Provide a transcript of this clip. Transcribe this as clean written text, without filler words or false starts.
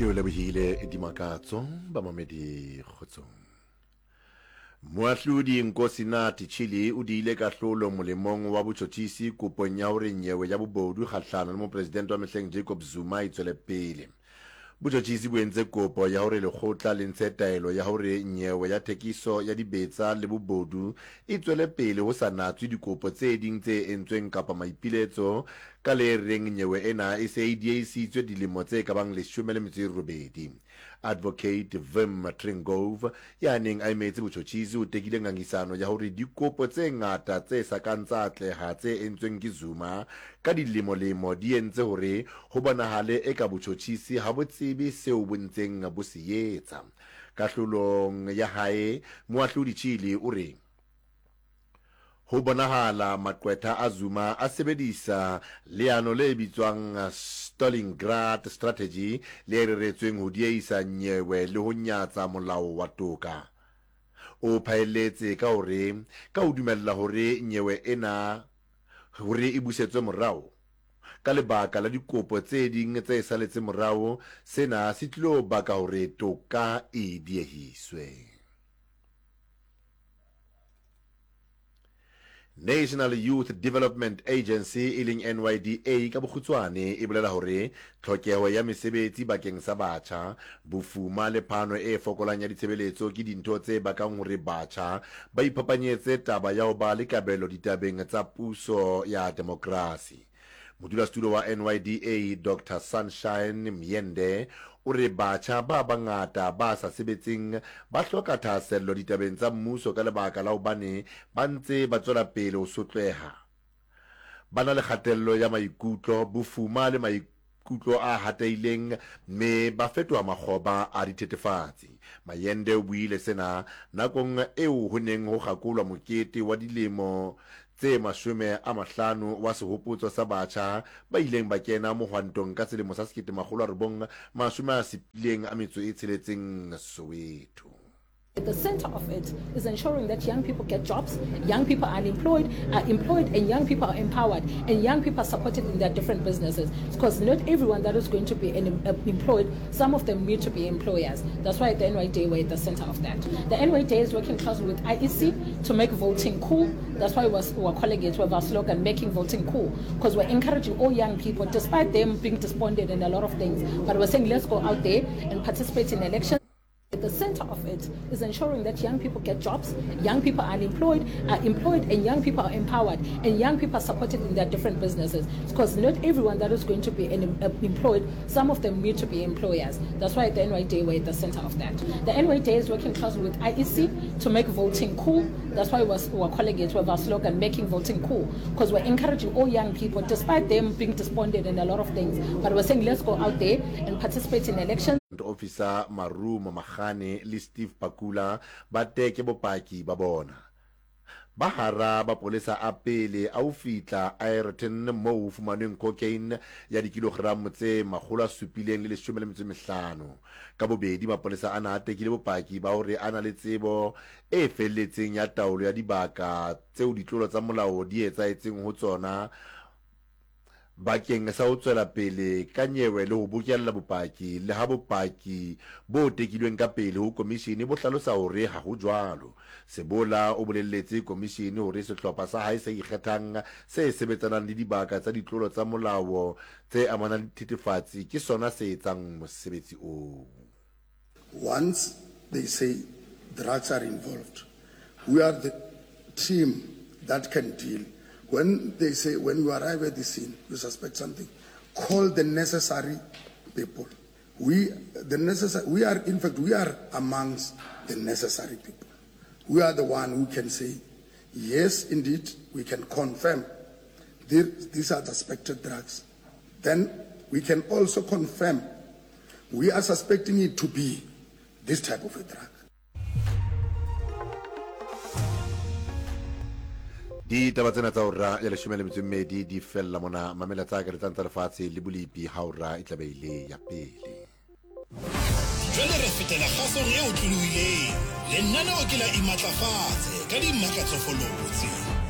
Ke o lebohile dimakatso ba mamedi kgotsong. Moahlodi Nkosinathi Chili o diile kahlolo molemong wa botjhotjhisi kopong ya hore nyewe ya bobodu kgahlano le mopresidente wa mehleng Jacob Zuma e tswele pele. Botjhotjhisi bo entse kopo ya hore lekgotla le ntshe taelo ya hore nyewe ya thekiso ya dibetsa le bobodu e tswele pele ho sa natswe dikopo tse ding tse entsweng kapa maipiletso ka le reng nyewe ena e se e diehisitswe dilemo tse ka bang 18. Advocate Vim Tringove ya neng a emetse botjhotjhisi o tekile ngangisano ya hore dikopo tse ngata tse sa kang tsa atleha tse entsweng ke Zuma ka dilemo di entse hore ho bonahale eka botjhotjhisi ha bo tsebe seo bo ntseng bo se etsa. Kahlolong ya hae moahlodi Chili o re ho bonahala maqwetha a Zuma a sebedisa leano le bitswang Stalingrad strategy le reretsweng ho diehisa nyewe le ho nyatsa molao wa toka. O phaelletse ka hore ka ho dumella hore nyewe ena hore e busetswe morao ka lebaka la dikopo tse ding tse saletse morao, sena se tlilo baka hore toka e diehiswe. National Youth Development Agency iling NYDA ka bokhutswane e bolela hore tlhokeho ya mesebetsi bakeng sa batjha, bofuma le phano e fokolang ya ditshebeletso ke dintho tse bakang hore batjha ba iphapanyetse taba ya ho ba le kabelo ditabeng tsa puso ya demokrasi. Modulasetulo wa NYDA Dr. Sunshine Myende o re batjha ba bangata ba sa sebetseng ba hloka thahasello ditabeng tsa mmuso ka lebaka la hobane ba ntse ba tswela pele ho sotleha. Ba na le kgatello ya maikutlo, bofuma le maikutlo a hataileng, mme ba fetoha makgoba a dithethefatsi. Mayende o buile sena nakong eo ho neng ho kgakolwa mokete wa dilemo tse 50 wa sehopotso sa batjha ba ileng ba kena mohwantong ka selemo sa 1976 Soweto. At the center of it is ensuring that young people get jobs, young people are employed, and young people are empowered, and young people are supported in their different businesses. Because not everyone that is going to be employed, some of them need to be employers. That's why the NYDA were at the center of that. The NYDA is working closely with IEC to make voting cool. That's why we're calling it with our slogan, making voting cool. Because we're encouraging all young people, despite them being despondent in a lot of things, but we're saying let's go out there and participate in elections. At the center of it is ensuring that young people get jobs, young people are employed, and young people are empowered, and young people are supported in their different businesses. Because not everyone that is going to be employed, some of them need to be employers. That's why the NYDA were at the center of that. The NYDA is working closely with IEC to make voting cool. That's why we're calling it with our slogan, making voting cool. Because we're encouraging all young people, despite them being despondent in a lot of things, but we're saying let's go out there and participate in elections. Officer Maru Mamahane le Steve Pakula ba teke bopaki ba bona. Ba hara ba polisa a pele a o fitla Ayrton mo fumaneng cocaine ya dikilogramo tse 715. Ka bobedi ba polisa ana a tekile bopaki ba hore ana le tsebo e felletseng ya taolo ya dibaka tseo ditlolo tsa molao di etsaetseng ho tsona bakeng sa ho tswela pele ka nyewe le ho bokella bopaki le ha bopaki bo tekilweng ka pele ho komishini bo hlalosa hore ha ho jwalo. Sebola o bolelletse komishini hore sehlopha sa hae se ikgethang se sebetsanang le dibaka tsa ditlolo tsa molao tse amanang le thethefatsi ke sona se etsang mosebetsi o. Once they say drugs are involved, we are the team that can deal. When they say, when you arrive at the scene, you suspect something, call the necessary people. We are amongst the necessary people. We are the one who can say, yes, indeed, we can confirm these are suspected drugs. Then we can also confirm we are suspecting it to be this type of a drug. Di taba tsena tsa ora ya 12 di fella mona mamela tsa ka tsa lefatshe le bolipi ha ora e tlabeile ya pele. Jwale re fetela kgasong e otlolohileng lenaneo ke la imatlafatse ka dimmakatso folotse.